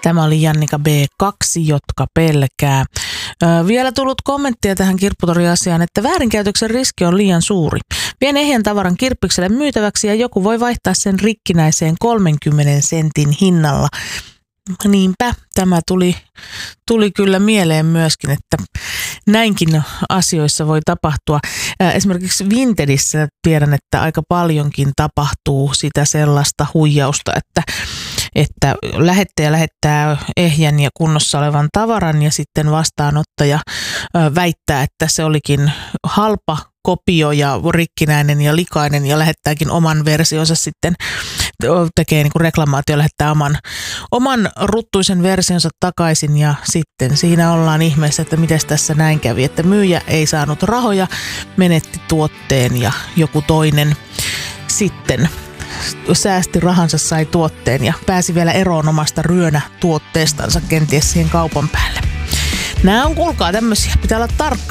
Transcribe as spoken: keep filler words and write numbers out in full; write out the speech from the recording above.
Tämä oli Jannika B kaksi, jotka pelkää. Ö, vielä tullut kommenttia tähän kirpputoriasiaan, että väärinkäytöksen riski on liian suuri. Vien ehjän tavaran kirppikselle myytäväksi ja joku voi vaihtaa sen rikkinäiseen kolmenkymmenen sentin hinnalla. Niinpä, tämä tuli, tuli kyllä mieleen myöskin, että näinkin asioissa voi tapahtua. Esimerkiksi Vintedissä tiedän, että aika paljonkin tapahtuu sitä sellaista huijausta, että, että lähettäjä lähettää ehjän ja kunnossa olevan tavaran ja sitten vastaanottaja väittää, että se olikin halpa kopio ja rikkinäinen ja likainen ja lähettääkin oman versionsa sitten, tekee niin kuin reklamaatio, lähettää oman, oman ruttuisen versionsa takaisin ja sitten siinä ollaan ihmeessä, että miten tässä näin kävi, että myyjä ei saanut rahoja, menetti tuotteen ja joku toinen sitten säästi rahansa, sai tuotteen ja pääsi vielä eroon omasta ryönä tuotteestansa kenties siihen kaupan päälle. Nämä on, kuulkaa, tämmöisiä, pitää olla tarkka.